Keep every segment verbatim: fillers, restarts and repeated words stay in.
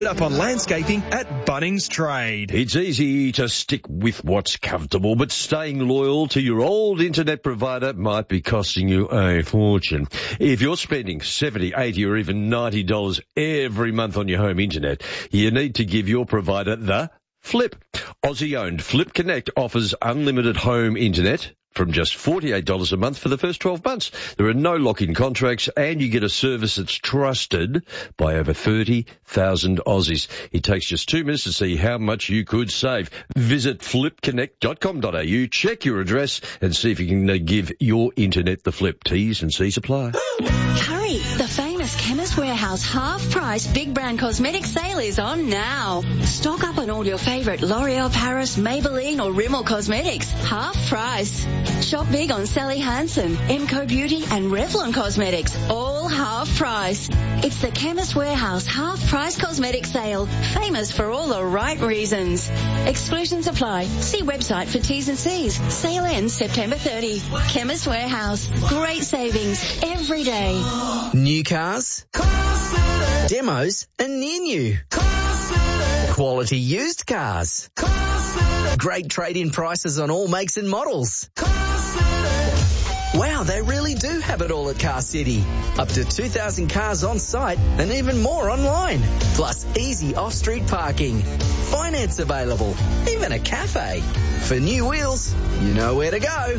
Up on landscaping at Bunnings Trade. It's easy to stick with what's comfortable, but staying loyal to your old internet provider might be costing you a fortune. If you're spending seventy, eighty or even ninety dollars every month on your home internet, you need to give your provider the Flip. Aussie-owned Flip Connect offers unlimited home internet from just forty-eight dollars a month for the first twelve months. There are no lock-in contracts, and you get a service that's trusted by over thirty thousand Aussies. It takes just two minutes to see how much you could save. Visit flip connect dot com dot a u, check your address, and see if you can uh, give your internet the flip. T's and C's apply. Hurry! The famous Chemist Warehouse half-price big brand cosmetic sale is on now. Stock up on all your favourite L'Oreal Paris, Maybelline or Rimmel cosmetics. Half price. Shop big on Sally Hansen, Emco Beauty and Revlon Cosmetics, all half price. It's the Chemist Warehouse half price cosmetic sale, famous for all the right reasons. Exclusions apply. See website for T's and C's. Sale ends September thirtieth. Chemist Warehouse. Great savings every day. New cars, demos and near new. Quality used cars. Great trade-in prices on all makes and models. Wow, they really do have it all at Car City. Up to two thousand cars on site and even more online. Plus easy off-street parking. Finance available. Even a cafe. For new wheels, you know where to go.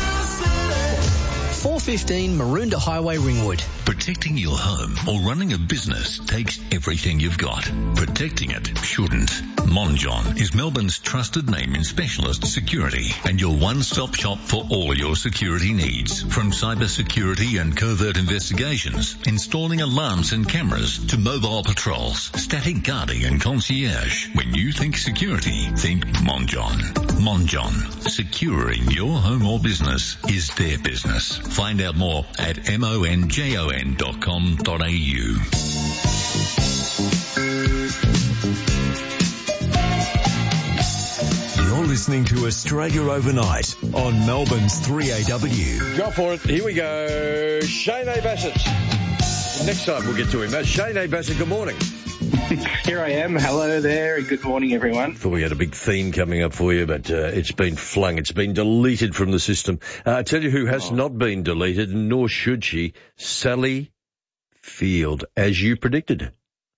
four fifteen Maroondah Highway, Ringwood. Protecting your home or running a business takes everything you've got. Protecting it shouldn't. Monjon is Melbourne's trusted name in specialist security and your one-stop shop for all your security needs. From cyber security and covert investigations, installing alarms and cameras, to mobile patrols, static guarding and concierge. When you think security, think Monjon. Monjon. Securing your home or business is their business. Find out more at monjon dot com dot a u. You're listening to Australia Overnight on Melbourne's three A W. Go for it. Here we go. Shane A. Bassett. Next time we'll get to him. That's Shane A. Bassett. Good morning. Here I am. Hello there, and good morning, everyone. Thought we had a big theme coming up for you, but uh, it's been flung. It's been deleted from the system. Uh, I tell you who has oh. not been deleted, nor should she. Sally Field, as you predicted.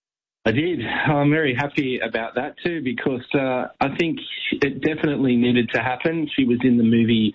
I did. I'm very happy about that too, because uh, I think it definitely needed to happen. She was in the movie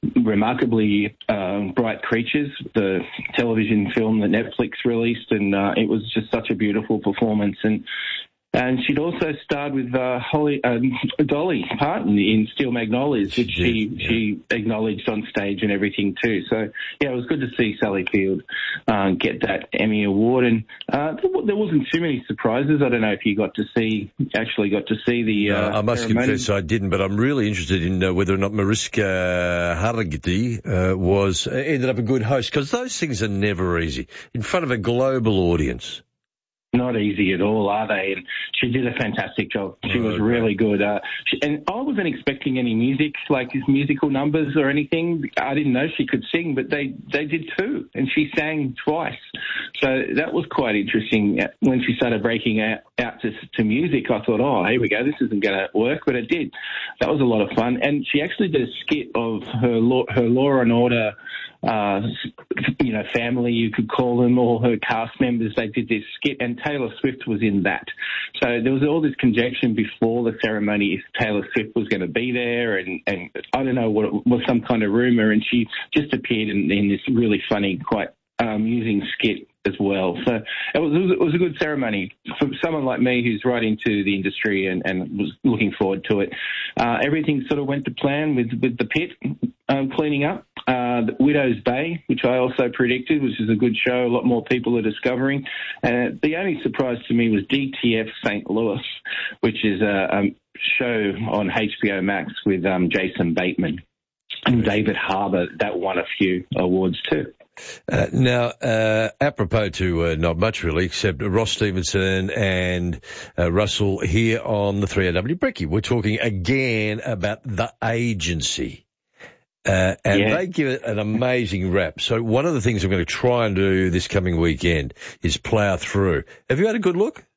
Remarkably uh, Bright Creatures, the television film that Netflix released, and uh, it was just such a beautiful performance. And and she'd also starred with uh, Holly, um, Dolly Parton in Steel Magnolias, which she, she, yeah. she acknowledged on stage and everything too. So, yeah, it was good to see Sally Field uh, get that Emmy Award. And uh, there wasn't too many surprises. I don't know if you got to see, actually got to see the uh, uh, I must ceremony. confess I didn't, but I'm really interested in uh, whether or not Mariska Hargitay uh, was, uh, ended up a good host, because those things are never easy. In front of a global audience. Not easy at all, are they? And she did a fantastic job. She oh, was really good. Uh, she, and I wasn't expecting any music, like musical numbers or anything. I didn't know she could sing, but they, they did too. And she sang twice. So that was quite interesting. When she started breaking out, out to, to music, I thought, oh, here we go. This isn't going to work, but it did. That was a lot of fun. And she actually did a skit of her law, her Law and Order Uh, you know, family, you could call them, all her cast members. They did this skit, and Taylor Swift was in that. So there was all this conjecture before the ceremony if Taylor Swift was going to be there, and, and I don't know what it was, some kind of rumor, and she just appeared in, in this really funny, quite amusing skit as well. So it was, it was a good ceremony for someone like me who's right into the industry and, and was looking forward to it. Uh, everything sort of went to plan with, with the pit um, cleaning up. Uh, Widow's Bay, which I also predicted, which is a good show. A lot more people are discovering. Uh, the only surprise to me was D T F Saint Louis, which is a, a show on H B O Max with um, Jason Bateman and David Harbour. That won a few awards too. Uh, now, uh, apropos to uh, not much really, except Ross Stevenson and uh, Russell here on the three A W Brekkie. We're talking again about The Agency. Uh, and yeah. they give it an amazing rap. So one of the things I'm going to try and do this coming weekend is plough through. Have you had a good look?